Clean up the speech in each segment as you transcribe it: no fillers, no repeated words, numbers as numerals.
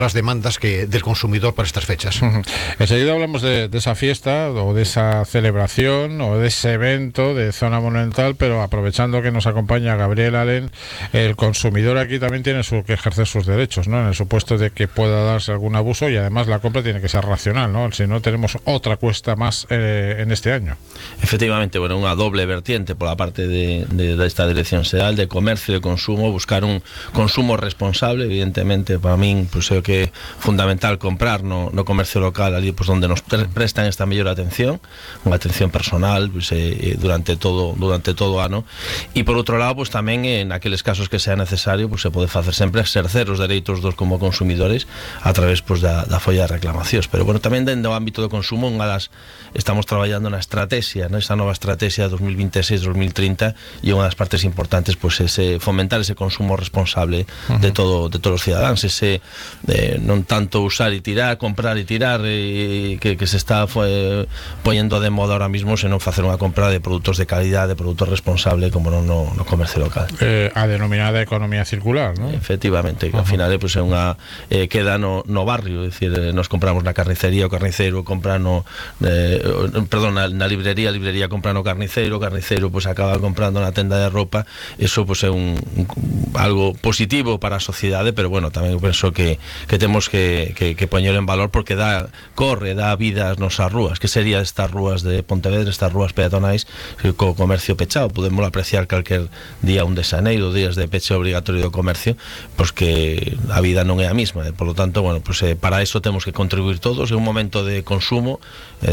las demandas del consumidor para estas fechas. Enseguida hablamos de esa fiesta o de esa celebración o de ese evento de Zona Monumental, pero aprovechando que nos acompaña Gabriel Alén, el consumidor aquí también tiene que ejercer sus derechos, ¿no? En el supuesto de que pueda darse algún abuso, y además la compra tiene que ser racional, ¿no? Si no, tenemos otra cuesta más en este año. Efectivamente, bueno, unha doble vertiente por la parte de esta Dirección Xeral de Comercio e de Consumo, buscar un consumo responsable. Evidentemente, para min, pues, é o que é fundamental comprar no comercio local, ali pues, donde nos prestan esta mellor atención, unha atención personal, pues, durante todo o ano. E por outro lado, pues, tamén en aqueles casos que sea necesario, pues, se pode facer sempre exercer os dereitos dos como consumidores a través pues, da folla de reclamacións. Pero bueno, tamén dentro do ámbito do consumo, estamos traballando na estrategia, esa nova estrategia 2026-2030, e unha das partes importantes pues, ese fomentar ese consumo responsable de todos os cidadáns, ese non tanto usar e tirar, comprar e tirar, que se está poñendo de moda ahora mismo, senón facer unha compra de produtos de calidad, de produtos responsable, como no comercio local. A denominada economía circular, ¿no? Efectivamente, que ao final pues, é unha queda no barrio, é dicir, nos compramos na carnicería, o carniceiro compra na librería, a librería compra no carniceiro, o carniceiro pues, acaba comprando na tenda de roupa. Eso pues, é algo positivo para a sociedade, pero bueno, tamén penso que temos que poñer en valor, porque dá vida ás nosas rúas. Que sería estas rúas de Pontevedra, estas rúas peatonais, co comercio pechado? Podemos apreciar calquer día 1 de xaneiro, días de peche obrigatorio do comercio, pues que a vida non é a mesma. Por lo tanto, bueno, pues para eso temos que contribuir todos. É un momento de consumo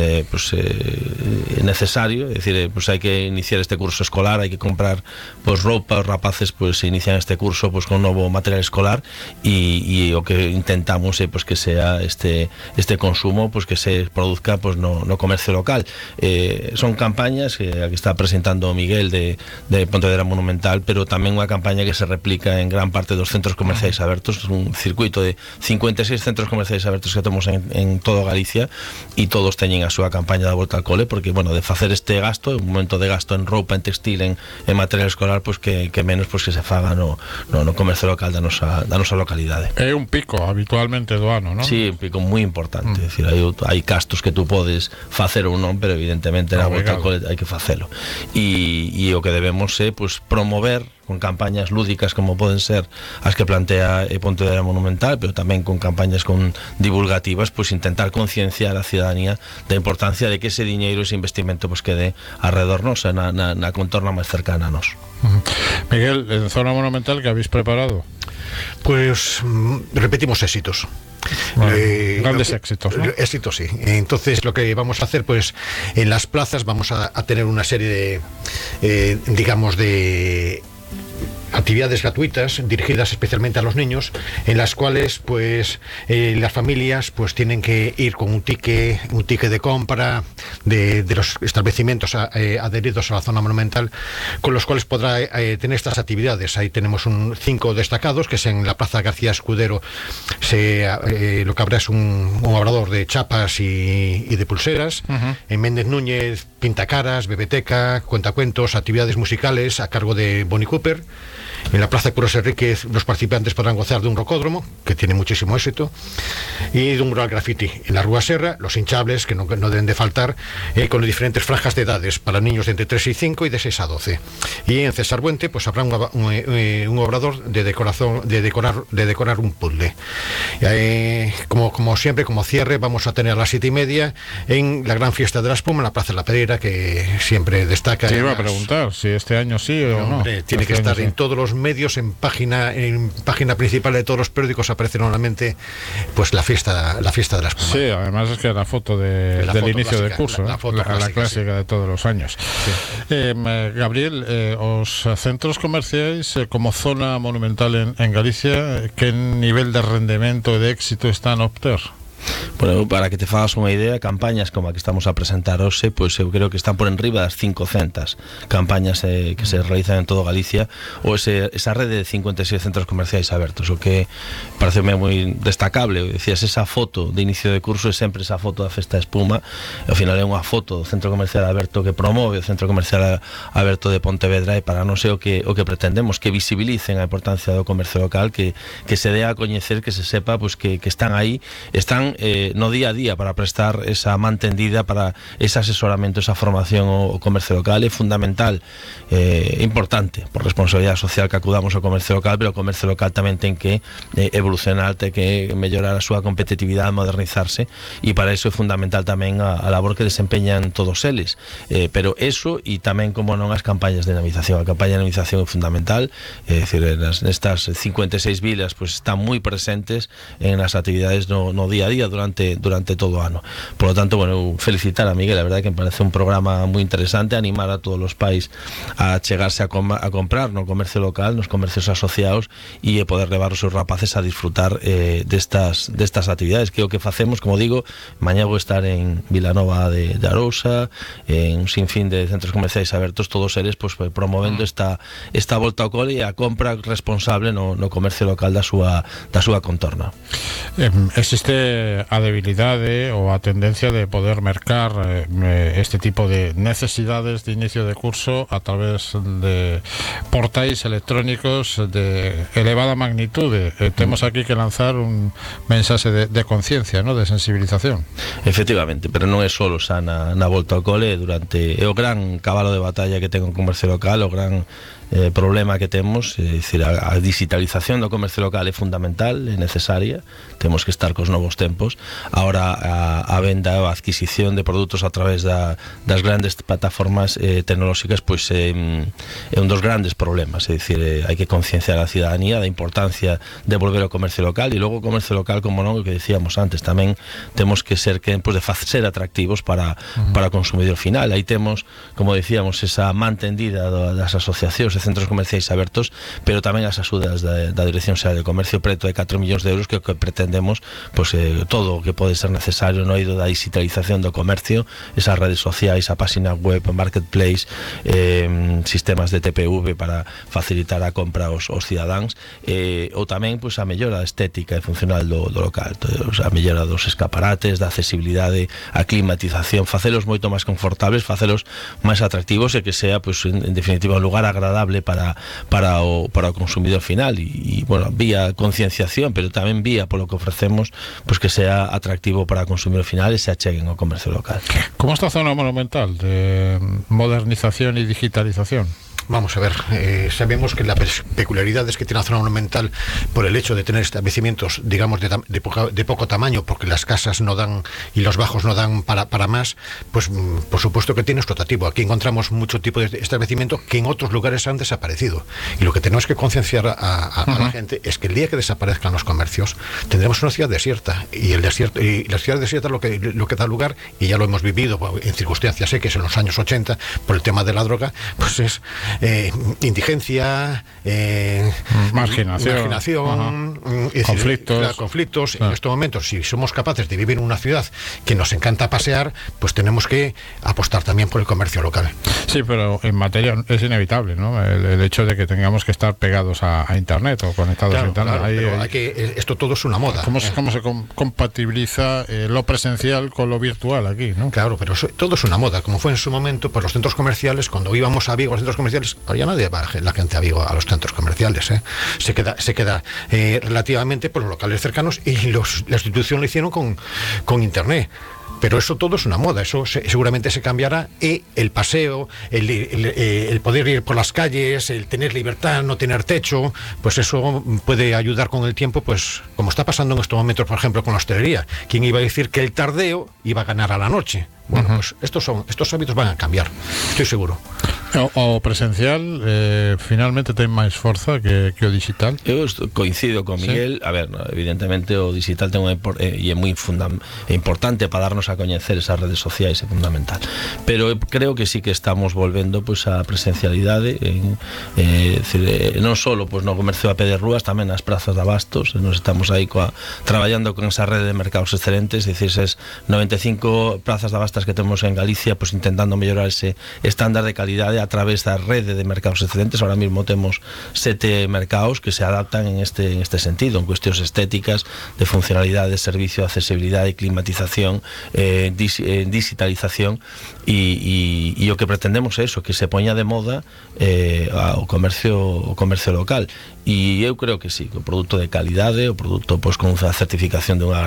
necesario, é dicir, pues hai que iniciar este curso escolar, hai que comprar pues roupa, os rapaces pues inician este curso pues con novo material escolar, e o que intentamos é pues que sea este consumo pues que se produzca pues no comercio local. Son campañas que aquí está presentando Miguel de Pontevedra Monumental, pero tamén unha campaña que se replica en gran parte dos centros comerciais abertos, un circuito de 56 centros comerciais abertos que temos en toda Galicia, e todos teñen a súa campaña da volta al cole, porque, bueno, de facer este gasto, un momento de gasto en roupa, en textil, en material escolar, pues que menos pues que se faga no comercio local da nosa localidade. É un pico habitualmente do ano, non? Sí, un pico moi importante, é dicir, hai gastos que tú podes facer ou non, pero evidentemente na volta al cole hai que facelo. E o que debemos é pues promover con campañas lúdicas como poden ser as que plantea Pontevedra Monumental, pero tamén con campañas divulgativas, pues intentar concienciar a ciudadanía da importancia de que ese diñeiro, ese investimento pues quede alrededor nosa, na contorna máis cercana a nos. Miguel, en Zona Monumental, ¿qué habéis preparado? Pues repetimos éxitos. Grandes éxitos, ¿no? Éxitos, sí. Entonces lo que vamos a hacer, pues en las plazas vamos a tener una serie de digamos de actividades gratuitas dirigidas especialmente a los niños, en las cuales pues las familias pues tienen que ir con un ticket de compra de los establecimientos adheridos a la zona monumental, con los cuales podrá tener estas actividades. Ahí tenemos 5 destacados, que es en la Plaza García Escudero, lo que habrá es un obrador de chapas y de pulseras. En Méndez Núñez, pintacaras, bebeteca, cuentacuentos, actividades musicales a cargo de Bonnie Cooper. En la Plaza Curos Enríquez los participantes podrán gozar de un rocódromo, que tiene muchísimo éxito, y de un mural graffiti. En la Rúa Serra, los hinchables, que no deben de faltar, con diferentes franjas de edades, para niños de entre 3 y 5 y de 6 a 12. Y en César Buente, pues habrá un obrador de decorar un puzzle. Como siempre, como cierre, vamos a tener a las 7:30 en la gran fiesta de la espuma en la Plaza de la Pedrera, que siempre destaca. Te iba a preguntar si este año sí o no. Tiene que estar en todos los medios, en página principal de todos los periódicos aparece normalmente pues la fiesta de la espuma. Sí, además es que la foto del inicio del curso, la clásica sí, de todos los años. Sí. Gabriel, os centros comerciais como Zona Monumental en Galicia, que nivel de rendemento e de éxito están a obter? Bueno, para que te fagas unha idea, campañas como a que estamos a presentar hoxe, pois eu creo que están por enriba das 500 campañas que se realizan en todo Galicia, ou esa rede de 56 centros comerciais abertos, o que pareceme moi destacable. Decías, esa foto de inicio de curso é sempre esa foto da Festa de Espuma, e ao final é unha foto do centro comercial aberto que promove o centro comercial aberto de Pontevedra, e para non sei o que pretendemos, que visibilicen a importancia do comercio local, que se dé a coñecer, que se sepa pues, que están aí, están no día a día para prestar esa man tendida, para ese asesoramento, esa formación ao comercio local. É fundamental, importante por responsabilidade social que acudamos ao comercio local, pero o comercio local tamén ten que evolucionar, ten que mellorar a súa competitividade, modernizarse, e para iso é fundamental tamén a labor que desempeñan todos eles, pero eso, e tamén como non as campañas de dinamización. A campaña de dinamización é fundamental, é dicir, nestas 56 vilas pues están moi presentes en as actividades no día a día durante todo o ano. Por lo tanto, bueno, felicitar a Miguel, a verdade que me parece un programa moi interesante, animar a todos os pais a chegarse a comprar no comercio local, nos comercios asociados, e poder levar os seus rapaces a disfrutar destas actividades, que é o que facemos, como digo. Mañá vou estar en Vilanova de Arousa, en un sinfín de centros comerciais abertos, todos eles pues, promovendo esta volta ao cole e a compra responsable no comercio local da súa contorna. Existe a debilidade ou a tendencia de poder mercar este tipo de necesidades de inicio de curso a través de portais electrónicos de elevada magnitude. Temos aquí que lanzar un mensaxe de conciencia, ¿no? De sensibilización. Efectivamente, pero non é só xa na volta ao cole, é o gran cabalo de batalla que ten o comercio local, o gran problema que temos, é dicir, a digitalización do comercio local é fundamental, é necesaria, temos que estar cos novos tempos. Ahora a venda, a adquisición de produtos a través das grandes plataformas tecnolóxicas pois é un dos grandes problemas, é dicir, hai que concienciar a ciudadanía da importancia de volver ao comercio local, e logo o comercio local, como non, o que decíamos antes, tamén temos que ser de ser atractivos para o consumidor final. Aí temos, como decíamos, esa man tendida das asociacións de centros comerciais abertos, pero tamén as axudas da Dirección Xeral de Comercio, preto de 4 millóns de euros, que pretendemos pues, todo o que pode ser necesario no eido da digitalización do comercio, esas redes sociais, a página web, marketplace, sistemas de TPV para facilitar a compra aos cidadáns, ou tamén pues, a mellora estética e funcional do local, a mellora dos escaparates, da accesibilidade, a climatización, facelos moito máis confortables, facelos máis atractivos, e que sea, pues, en definitiva, un lugar agradable para o consumidor final, e bueno, vía concienciación, pero tamén vía polo que ofrecemos, pues que sea atractivo para o consumidor final e se acheguen ao comercio local. Como está a zona monumental de modernización e digitalización? Vamos a ver, sabemos que las peculiaridades que tiene la zona monumental por el hecho de tener establecimientos, digamos, de poco tamaño, porque las casas no dan y los bajos no dan para más, pues por supuesto que tiene rotativo. Aquí encontramos mucho tipo de establecimiento que en otros lugares han desaparecido. Y lo que tenemos que concienciar a la gente es que el día que desaparezcan los comercios, tendremos una ciudad desierta. Y la ciudad desierta lo que da lugar, y ya lo hemos vivido en circunstancias X en los años 80, por el tema de la droga, pues es indigencia, marginación, conflictos. En estos momentos, si somos capaces de vivir en una ciudad que nos encanta pasear, pues tenemos que apostar también por el comercio local. Sí, pero en materia es inevitable, ¿no? El hecho de que tengamos que estar pegados a internet o conectados a internet. Claro, pero esto todo es una moda. ¿Cómo se compatibiliza lo presencial con lo virtual aquí, ¿no? Claro, pero todo es una moda. Como fue en su momento, pues los centros comerciales, cuando íbamos a Vigo a los centros comerciales, ahora ya nadie va la gente a Vigo a los centros comerciales, se queda relativamente por los locales cercanos, y la institución lo hicieron con internet. Pero eso todo es una moda, eso seguramente se cambiará, y el paseo, el poder ir por las calles, el tener libertad, no tener techo, pues eso puede ayudar con el tiempo, pues como está pasando en estos momentos, por ejemplo, con la hostelería. ¿Quién iba a decir que el tardeo iba a ganar a la noche? Bueno, pues estos hábitos van a cambiar, estoy seguro. O presencial finalmente ten máis forza que o digital? Eu coincido con Miguel. A ver, evidentemente o digital ten e é moi importante para darnos a coñecer esas redes sociais, é fundamental, pero creo que sí que estamos volvendo pois a presencialidade non só pois no comercio a pé de rúas, tamén nas prazas de abastos. Nos estamos aí traballando con esa rede de mercados excelentes, é dicir, esas 95 plazas de abastos que temos en Galicia, pois intentando mellorar ese estándar de calidade a través da rede de mercados excelentes. Ahora mismo temos 7 mercados que se adaptan en este sentido, en cuestións estéticas, de funcionalidade, de servicio, accesibilidade, climatización, digitalización, e o que pretendemos é eso, que se poña de moda o comercio local. E eu creo que sí, que o produto de calidade, o produto pois con a certificación dunha